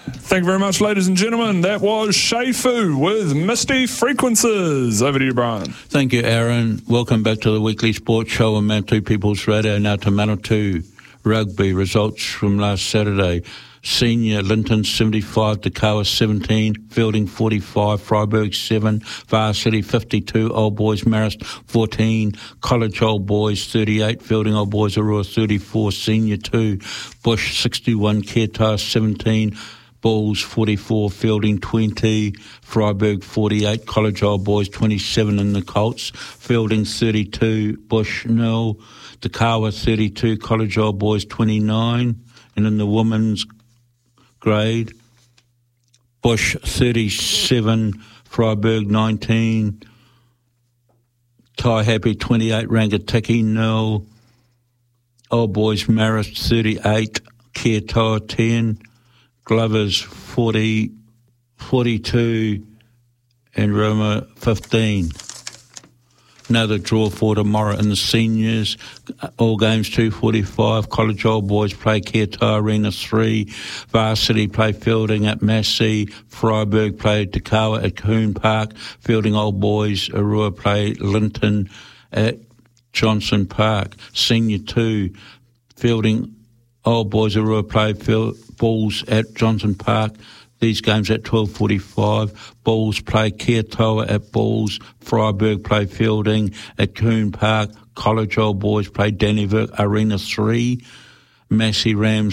Thank you very much, ladies and gentlemen. That was Shay Fu with Misty Frequencies. Over to you, Brian. Thank you, Aaron. Welcome back to the weekly sports show on Manatee People's Radio. Now to Manatee Rugby results from last Saturday. Senior Linton 75, Takawa 17, Fielding 45, Freiburg 7, Varsity 52, Old Boys Marist 14, College Old Boys 38, Fielding Old Boys Aurora 34, Senior 2, Bush 61, Keatar 17, Bulls 44, Fielding 20, Freiburg 48, College Old Boys 27 in the Colts, Fielding 32, Bush 0, Takawa 32, College Old Boys 29, and in the women's grade, Bush 37, Freiburg 19, Tai Happy 28, Rangatiki 0, Old Boys Marist 38, Keatar 10, Glovers 40, 42, and Roma 15. Another draw for tomorrow in the seniors. All games 2:45. College Old Boys play Keatar Arena 3. Varsity play Fielding at Massey. Freiburg play Takawa at Coon Park. Fielding Old Boys Aurora play Linton at Johnson Park. Senior 2. Fielding Old Boys Aurora play Bulls at Johnson Park. These games at 12:45. Bulls play Keatoa at Bulls. Freiburg play Fielding at Coon Park. College Old Boys play Dannyburg Arena 3. Massey Rams